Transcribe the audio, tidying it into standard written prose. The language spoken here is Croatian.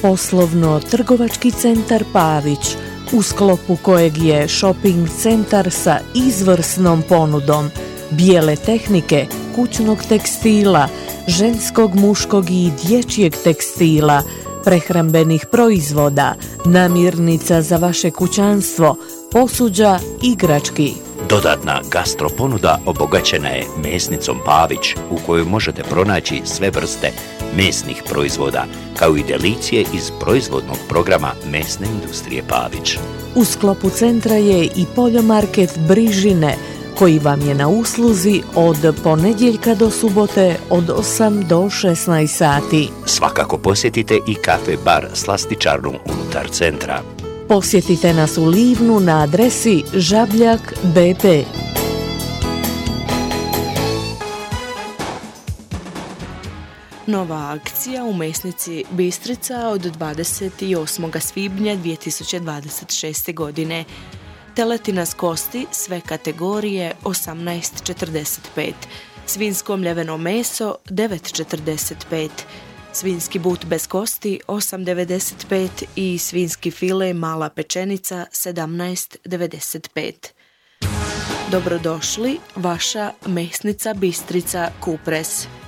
Poslovno-trgovački centar Pavić, u sklopu kojeg je shopping centar sa izvrsnom ponudom bijele tehnike, kućnog tekstila, ženskog, muškog i dječjeg tekstila, prehrambenih proizvoda, namirnica za vaše kućanstvo, posuđa, igrački. Dodatna gastro ponuda obogaćena je mesnicom Pavić, u kojoj možete pronaći sve vrste mesnih proizvoda, kao i delicije iz proizvodnog programa mesne industrije Pavić. U sklopu centra je i poljomarket Brižine, koji vam je na usluzi od ponedjeljka do subote od 8 do 16 sati. Svakako posjetite i kafe bar Slastičarnu unutar centra. Posjetite nas u Livnu na adresi Žabljak BP. Nova akcija u mesnici Bistrica od 28. svibnja 2026. godine. Teletina s kosti sve kategorije 18,45, svinsko mljeveno meso 9,45, svinski but bez kosti 8,95 i svinski file mala pečenica 17,95. Dobrodošli, vaša mesnica Bistrica Kupres.